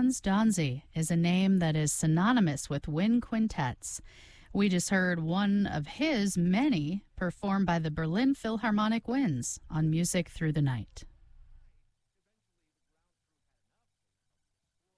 Hans Donzi is a name that is synonymous with wind quintets. We just heard one of his many performed by the Berlin Philharmonic Winds on Music Through the Night.